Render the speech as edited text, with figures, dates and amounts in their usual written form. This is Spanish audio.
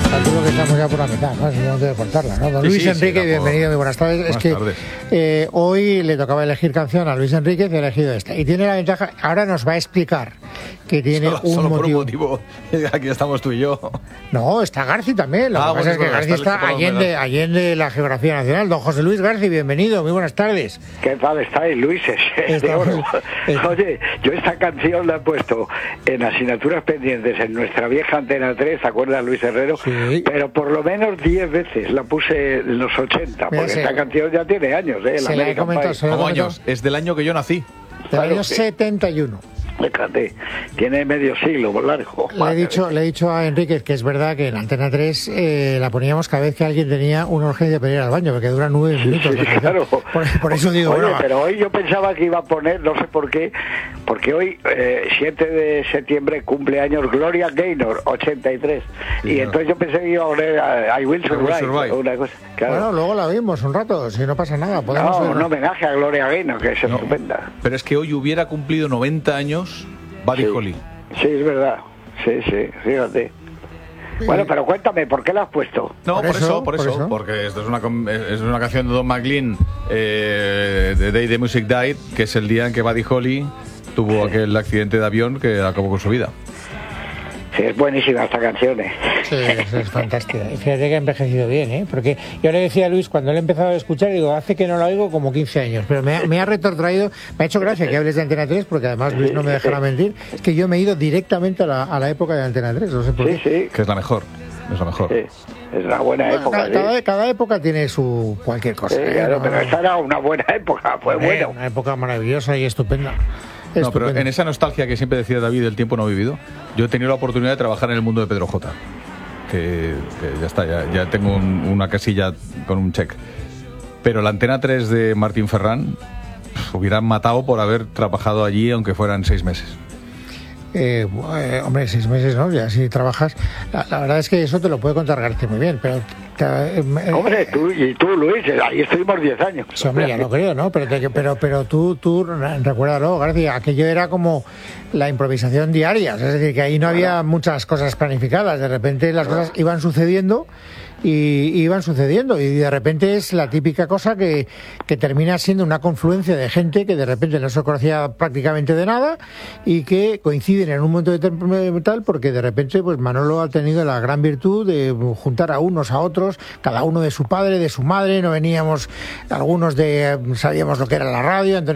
Calculo que estamos ya por la mitad, ¿no? Es el momento de cortarla, ¿no? Don Luis Enrique, bienvenido, muy buenas tardes. Buenas tardes. Hoy le tocaba elegir canción a Luis Enrique y ha elegido esta. Y tiene la ventaja, ahora nos va a explicar que tiene solo por un motivo. Aquí estamos tú y yo. No, está Garci también. Lo que pasa es que Garci está allende la geografía nacional. Don José Luis Garci, bienvenido, muy buenas tardes. ¿Qué tal estáis, Luises? Oye, yo esta canción la he puesto en asignaturas pendientes en nuestra vieja Antena 3, ¿te acuerdas, Luis Herrero? Sí. Pero por lo menos 10 veces la puse en los 80, porque esta canción ya tiene años, ¿eh? Se la he comentado, ¿Cómo años? Es del año que yo nací. Del año 71. Fíjate, tiene medio siglo largo. Le he dicho a Enrique que es verdad que en Antena 3 la poníamos cada vez que alguien tenía una urgencia para ir al baño, porque dura 9 minutos. Sí, claro. Por eso digo, oye, bueno, pero hoy yo pensaba que iba a poner, no sé por qué, porque hoy, 7 de septiembre, cumpleaños Gloria Gaynor, 83. Sí, y entonces yo pensé que iba a poner I Will Survive. Una cosa, claro. Bueno, luego la vimos un rato, si no pasa nada. No, un homenaje a Gloria Gaynor, que es estupenda. Pero es que hoy hubiera cumplido 90 años Buddy Holly. Sí, es verdad. Sí, fíjate. Bueno, pero cuéntame, ¿por qué la has puesto? No, por eso. Porque esto es una canción de Don McLean, The Day the Music Died, que es el día en que Buddy Holly tuvo aquel accidente de avión que acabó con su vida. Sí, es buenísima esta canción, Sí, es fantástica. Fíjate que ha envejecido bien, ¿eh? Porque yo le decía a Luis, cuando le he empezado a escuchar, digo, hace que no la oigo como 15 años, pero me ha retrotraído, me ha hecho gracia que hables de Antena 3, porque además Luis no me dejará mentir, es que yo me he ido directamente a la época de Antena 3, no sé por qué. Sí. Que es la mejor. Sí, es una buena época. Cada época tiene su cualquier cosa. Sí, claro, pero esa era una buena época, pues bueno. Una época maravillosa y estupenda. No, pero en esa nostalgia que siempre decía David, el tiempo no vivido, yo he tenido la oportunidad de trabajar en el mundo de Pedro J. Que ya está, ya tengo una casilla con un check. Pero la Antena 3 de Martín Ferrán hubieran matado por haber trabajado allí, aunque fueran 6 meses. Hombre, 6 meses, ¿no? Ya si trabajas. La verdad es que eso te lo puede contar García muy bien, pero... hombre, tú, Luis, ahí estuvimos 10 años. Sí, hombre, ya lo creo, ¿no? Pero tú recuérdalo, García, aquello era como la improvisación diaria, es decir, que ahí no había muchas cosas planificadas, de repente las cosas iban sucediendo y de repente es la típica cosa que termina siendo una confluencia de gente que de repente no se conocía prácticamente de nada y que coinciden en un momento tal, porque de repente pues Manolo ha tenido la gran virtud de juntar a unos a otros, cada uno de su padre, de su madre, no veníamos, algunos sabíamos lo que era la radio,